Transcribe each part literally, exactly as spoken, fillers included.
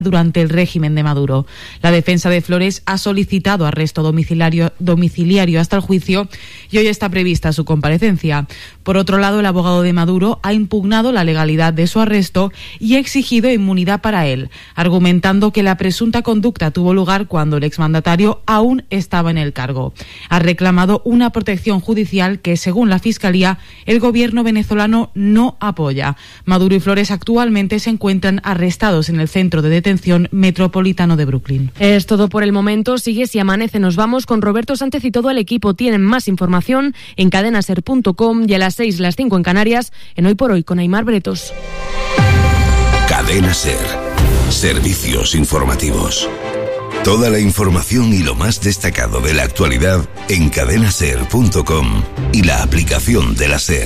durante el régimen de Maduro. La defensa de Flores ha solicitado arresto domiciliario, domiciliario hasta el juicio y hoy está prevista su comparecencia. Por otro lado, el abogado de Maduro ha impugnado la legalidad de su arresto y ha exigido inmunidad para él, argumentando que la presunta conducta tuvo lugar cuando el exmandatario aún estaba en el cargo. Ha reclamado una protección judicial que, según la Fiscalía, el gobierno venezolano no apoya. Maduro y Flores actualmente se encuentran arrestados en el centro de detención metropolitano de Brooklyn. Es todo por el momento. Sigue Si Amanece. Nos vamos con Roberto Sánchez y todo el equipo. Tienen más información en cadena ser punto com y a las seis, las cinco en Canarias, en Hoy por Hoy con Aimar Bretos. Cadena Ser. Servicios informativos. Toda la información y lo más destacado de la actualidad en cadena ser punto com y la aplicación de la Ser.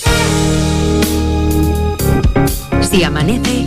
Si amanece,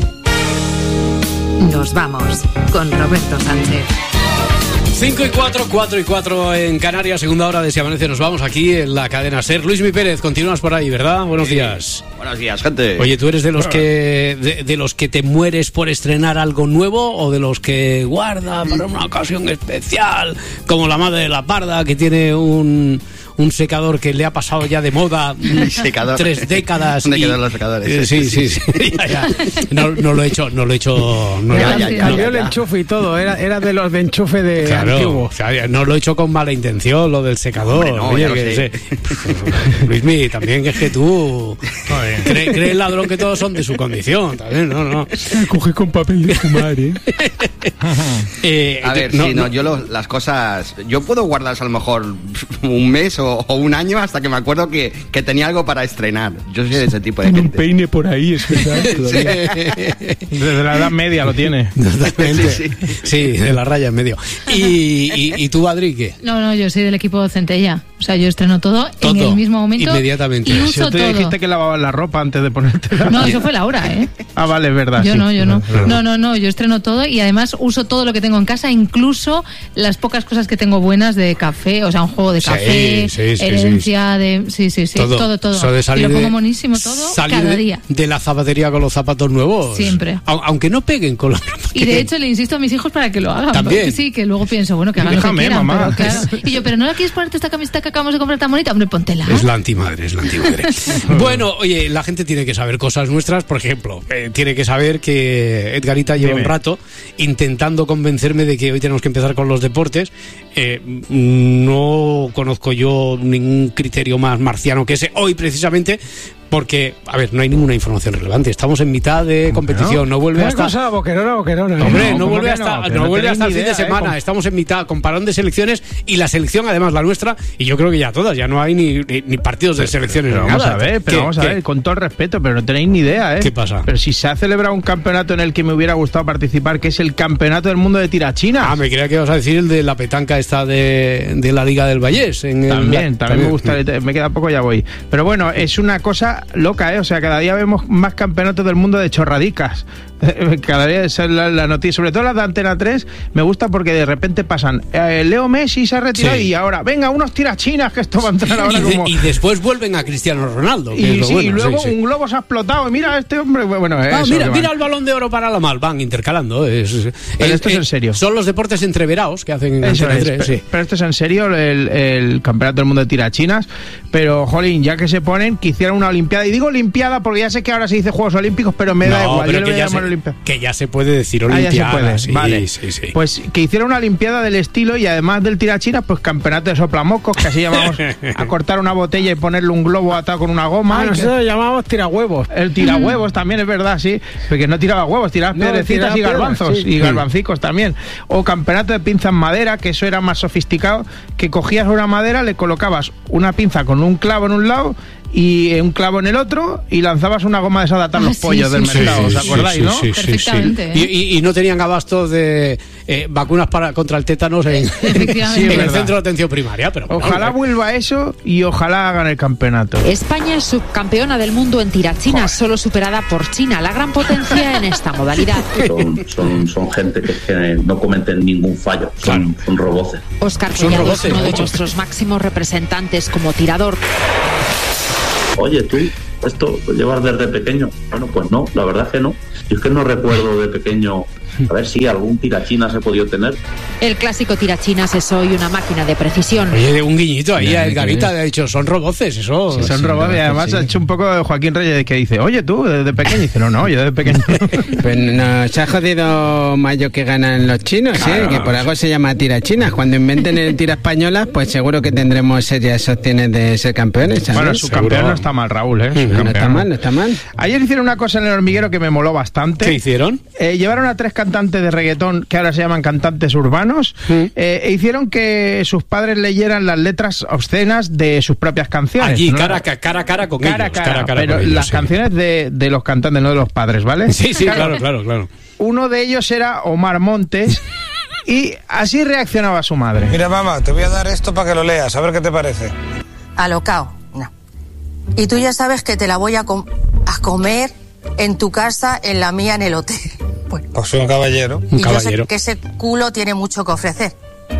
nos vamos con Roberto Sánchez. cinco y cuatro, cuatro y cuatro en Canarias, segunda hora de Si Amanece. Nos vamos aquí en la cadena SER. Luis Mi Pérez, continúas por ahí, ¿verdad? Buenos sí. días. Buenos días, gente. Oye, ¿tú eres de los que de, de los que te mueres por estrenar algo nuevo o de los que guarda para una ocasión especial, como la madre de la parda, que tiene un... un secador que le ha pasado ya de moda secador. tres décadas? ¿Dónde y, quedan los secadores? Eh, sí, sí, sí. ya, ya. No, no lo he hecho, no lo he hecho. No, ya, ya, ya, ya, cambió el enchufe y todo. Era, era de los de enchufe de claro, antiguo. O sea, no lo he hecho con mala intención, lo del secador. Hombre, no, Oye, ya que sé. sé. Luismi, también que es que tú crees cree el ladrón que todos son de su condición. También, no, no. Coge con papel de fumar, ¿eh? eh a ver, no, sí, no, no yo lo, las cosas. Yo puedo guardarlas a lo mejor un mes o, o un año hasta que me acuerdo que, que tenía algo para estrenar. Yo soy de ese tipo de gente. Un peine por ahí, es verdad. Sí. Desde la edad media lo tiene. Sí, sí. sí, de la raya en medio. ¿Y, y, y tú, Adri, qué? No, no, yo soy del equipo Centella. O sea, yo estreno todo, todo en el mismo momento. Inmediatamente. Y uso si tú todo. dijiste que lavabas la ropa antes de ponértela. No, eso fue Laura, ¿eh? Ah, vale, es verdad. Yo sí. no, yo no. No, no, no, yo estreno todo y además uso todo lo que tengo en casa, incluso las pocas cosas que tengo buenas de café, o sea, un juego de café, sí, sí, sí, herencia sí. de... Sí, sí, sí, todo, todo, todo. Eso de salir y lo pongo de, monísimo todo cada día. De, de la zapatería con los zapatos nuevos. Siempre. A, aunque no peguen con la ropa. Y de hecho le insisto a mis hijos para que lo hagan. También. Sí, que luego pienso, bueno, que hagan Déjame, lo que quieran. mamá. Pero, claro. Y yo, pero ¿no la quieres ponerte esta camiseta que acabamos de comprar tan bonita? Hombre, póntela. Es la antimadre, es la antimadre. Bueno, oye, la gente tiene que saber cosas nuestras. Por ejemplo, eh, tiene que saber que Edgarita lleva Dime. un rato intentando convencerme de que hoy tenemos que empezar con los deportes. Eh, no conozco yo ningún criterio más marciano que ese hoy precisamente. Porque, a ver, no hay ninguna información relevante. Estamos en mitad de competición. No, no vuelve hasta... cosa boquerona, boquerona. Hombre, no, no vuelve que hasta, no, no, no no vuelve hasta el fin idea, de semana. ¿eh? Estamos en mitad con parón de selecciones y la selección, además, la nuestra. Y yo creo que ya todas. Ya no hay ni, ni, ni partidos de selecciones. Pero ni vamos nada. a ver, pero ¿Qué, vamos a qué? ver, con todo el respeto, pero no tenéis ni idea, ¿eh? ¿Qué pasa? Pero si se ha celebrado un campeonato en el que me hubiera gustado participar, que es el Campeonato del Mundo de Tirachinas. Ah, me creía que ibas a decir el de la petanca esta de, de la Liga del Vallés. En También, el, también, también me gusta, me queda poco, ya voy. Pero bueno, es una cosa loca, ¿eh? O sea, cada día vemos más campeonatos del mundo de chorradicas. Cada día es la, la noticia, sobre todo las de Antena tres, me gusta porque de repente pasan, eh, Leo Messi se ha retirado sí. y ahora, venga, unos tirachinas, que esto va a entrar ahora y de, como... Y después vuelven a Cristiano Ronaldo. Que Y, es lo sí, bueno. y luego sí, sí. un globo se ha explotado, y mira, este hombre, bueno, ah, eso, mira, mira el balón de oro para la mal, van intercalando. Es, pero es, esto es en serio. Son los deportes entreverados que hacen en Eso Antena es, tres. pero, Sí. pero esto es en serio, el, el Campeonato del Mundo de Tirachinas. Pero, jolín, ya que se ponen, que hicieran una Olimpiada. Y digo Olimpiada porque ya sé que ahora se dice Juegos Olímpicos, pero me no, da igual. Pero yo que, le voy ya a llamar se, Olimpiada. que ya se puede decir Ah, Olimpiada. ya se puede, sí, vale. Sí, sí. Pues que hiciera una Olimpiada del estilo y además del tirachinas, pues campeonato de soplamocos, que así llamamos a cortar una botella y ponerle un globo atado con una goma. Ah, nosotros que... llamamos tirahuevos. El tirahuevos también es verdad, sí. Porque no tiraba huevos, tiraba no, piedrecitas tiraba y garbanzos. piedras, sí. Y garbancicos también. O campeonato de pinza en madera, que eso era más sofisticado, que cogías una madera, le colocabas una pinza con un clavo en un lado y un clavo en el otro y lanzabas una goma de esa de atar Ah, los sí, pollos sí, del sí, mercado, sí, ¿os acordáis, sí, no? Sí, sí, Perfectamente, sí. ¿eh? Y, y, y no tenían abastos de eh, vacunas para contra el tétanos en, Efectivamente. en el verdad. centro de atención primaria. Pero bueno, Ojalá eh. vuelva eso y ojalá hagan el campeonato. España es subcampeona del mundo en tirachinas, solo superada por China, la gran potencia en esta modalidad. Son, son, son gente que, que no cometen ningún fallo, son, Claro. son roboces. Óscar Son Collado es roboces, uno de de hecho. nuestros máximos representantes como tirador. Oye, tú, esto lo llevas desde pequeño. Bueno, pues no, la verdad es que no. Yo es que no recuerdo de pequeño A ver si algún tirachinas he podido tener. El clásico tirachinas es hoy una máquina de precisión. Oye, un guiñito ahí a Edgarita, le ha dicho, son roboces, eso. Sí, son sí, roboces, y además sí. ha hecho un poco de Joaquín Reyes, que dice, oye, tú, desde pequeño, y dice, no, no, yo desde pequeño. Pues nos ha jodido mayo que ganan los chinos, claro, ¿eh? Que por algo se llama tirachinas. Cuando inventen el tira española, pues seguro que tendremos serias opciones de ser campeones, ¿sabes? Bueno, su Seguro. campeón no está mal, Raúl, ¿eh? No, no está mal, no está mal. Ayer hicieron una cosa en el hormiguero que me moló bastante. ¿Qué hicieron? Eh, llevaron a tres cantantes de reggaetón, que ahora se llaman cantantes urbanos, mm. eh, e hicieron que sus padres leyeran las letras obscenas de sus propias canciones. Allí, ¿no? cara, cara a cara con cara, ellos. Cara, cara a cara pero con ellos, las sí. canciones de, de los cantantes, no de los padres, ¿vale? Sí, sí, claro, claro, claro. Uno de ellos era Omar Montes y así reaccionaba su madre. Mira, mamá, te voy a dar esto para que lo leas, a ver qué te parece. Alocao, no. Y tú ya sabes que te la voy a, com- a comer en tu casa, en la mía, en el hotel. Bueno. Pues soy un caballero. Y Un yo caballero. sé que ese culo tiene mucho que ofrecer.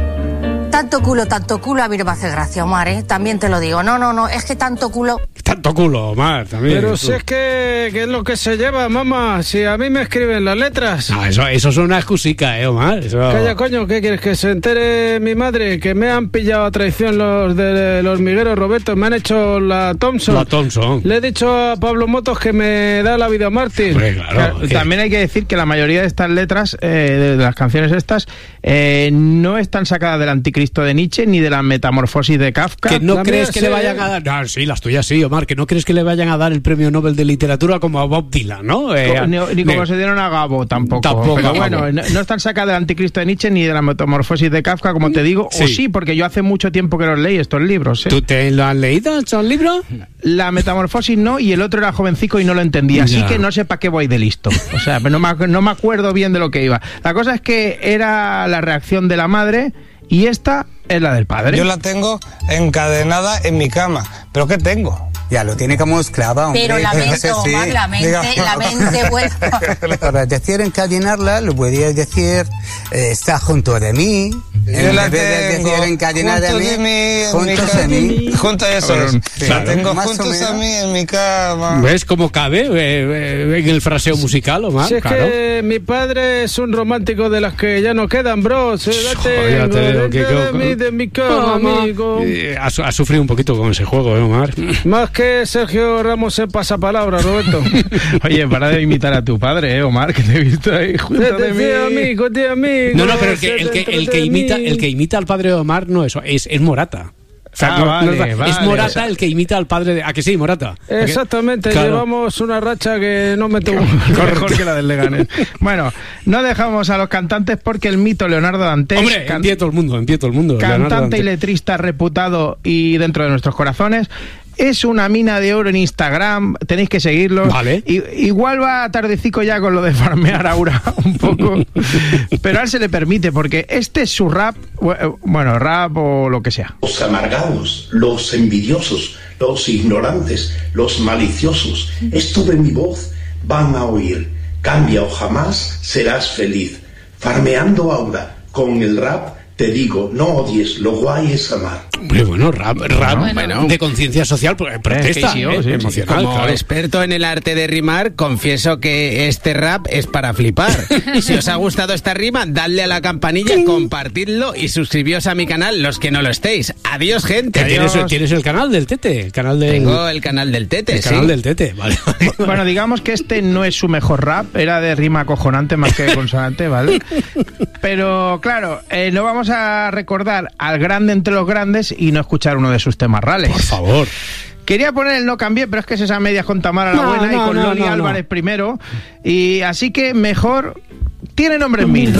Tanto culo, tanto culo, a mí no me hace gracia, Omar, ¿eh? También te lo digo. No, no, no, es que tanto culo... Tanto culo, Omar, también. Pero si es que, que es lo que se lleva, mamá. Si a mí me escriben las letras. Ah, eso, eso es una excusica, ¿eh, Omar? Eso... Calla, coño, ¿qué quieres? Que se entere mi madre que me han pillado a traición los del hormiguero, Roberto. Me han hecho la Thompson. La Thompson. Le he dicho a Pablo Motos que me da la vida Martín. Hombre, claro, Claro, que... También hay que decir que la mayoría de estas letras, eh, de, de las canciones estas, eh, no están sacadas del Anticristo de Nietzsche ni de la Metamorfosis de Kafka. Que no La crees mía que sí. le vayan a dar... No, sí, las tuyas sí, Omar. Que no crees que le vayan a dar el premio Nobel de Literatura como a Bob Dylan, ¿no? Eh, Co- ni, ni como ne- se dieron a Gabo tampoco. Tampoco Pero a bueno, Gabo. no, no están sacadas del Anticristo de Nietzsche ni de la Metamorfosis de Kafka, como te digo. Sí. O sí, porque yo hace mucho tiempo que los leí estos libros. ¿eh? ¿Tú te lo has leído, estos libros? La Metamorfosis no, y el otro era jovencico y no lo entendía. Así Ya. que no sé para qué voy de listo. O sea, no me, no me acuerdo bien de lo que iba. La cosa es que era la reacción de la madre y esta es la del padre. Yo la tengo encadenada en mi cama. ¿Pero qué tengo? Ya lo tiene como esclava, hombre. Pero la mente, No sé si- Omar, la mente, Digamos. la mente vuelve... Para decir encadenarla, lo podrías decir, eh, está junto de mí. Yo la En vez de tengo decir encadenada junto a mí, de mí, en juntos mi a mí. Junto a eso es. Sí. La tengo Más o juntos menos. a mí en mi cama. ¿Ves cómo cabe eh, eh, en el fraseo musical, Omar? Si es Claro. que mi padre es un romántico de las que ya no quedan, bro. Se la Joder, ya tengo te digo, dentro que- de que- mí, de mi cama, Mamá. amigo. Eh, has, has sufrido un poquito con ese juego, ¿eh, Omar? Más que Sergio Ramos en pasapalabra, Roberto. Oye, para de imitar a tu padre, ¿eh, Omar? Que te he visto ahí junto de mí. Te amigo, te amigo. No, no, pero el que, el que, el que imita, el que imita al padre de Omar no es, es, es Morata. O sea, Ah, no- vale, no es, vale, es Morata o sea- el que imita al padre de... ¿A que sí, Morata? ¿A que- Exactamente, Claro. llevamos una racha que no me tuvo. Mejor que la del Leganés. Bueno, no dejamos a los cantantes porque el mito Leonardo Dantes, Hombre, en pie todo el mundo, en pie todo el mundo. Leonardo cantante y Dantes. letrista reputado y dentro de nuestros corazones, es una mina de oro en Instagram, tenéis que seguirlo. Vale. I- igual va tardecico ya con lo de farmear Aura un poco, pero a él se le permite porque este es su rap, bueno, rap o lo que sea. Los amargados, los envidiosos, los ignorantes, los maliciosos, esto de mi voz van a oír. Cambia o jamás serás feliz. Farmeando Aura con el rap, te digo, no odies, lo guay es amar. Hombre, bueno, rap, rap Bueno, bueno. de conciencia social, pro- protesta, sí, sí, eh, sí, sí. emocional, Como claro. experto en el arte de rimar, confieso que este rap es para flipar. Si os ha gustado esta rima, dadle a la campanilla, compartidlo y suscribíos a mi canal, los que no lo estéis. Adiós, gente. Que ¿Tienes, Adiós. tienes el canal del Tete, el canal del... Tengo el canal del Tete, el sí. canal del Tete, vale. Bueno, digamos que este no es su mejor rap, era de rima acojonante más que de consonante, ¿vale? Pero claro, eh, no vamos a recordar al grande entre los grandes y no escuchar uno de sus temas rales. Por favor. Quería poner el No Cambié, pero es que es esa media con Tamara la No, Buena no, y con no, Loli no, no. Álvarez primero. Y así que mejor tiene nombre en mil.